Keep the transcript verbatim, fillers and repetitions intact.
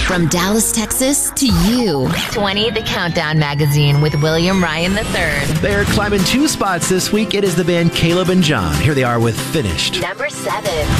From Dallas, Texas to you. twenty, The Countdown Magazine with William Ryan the third. They're climbing two spots this week. It is the band Caleb and John. Here they are with Finished. Number seven.